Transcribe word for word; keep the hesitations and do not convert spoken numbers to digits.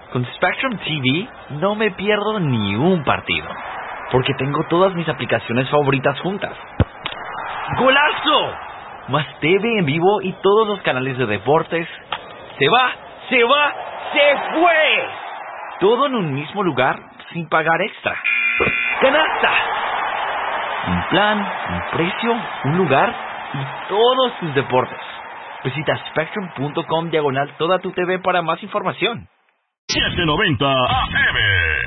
Con Spectrum T V no me pierdo ni un partido, porque tengo todas mis aplicaciones favoritas juntas. ¡Golazo! Más T V en vivo y todos los canales de deportes. ¡Se va! ¡Se va! ¡Se fue! Todo en un mismo lugar sin pagar extra. ¡Canasta! Un plan, un precio, un lugar y todos tus deportes. Visita spectrum punto com diagonal toda tu T V para más información. setecientos noventa A M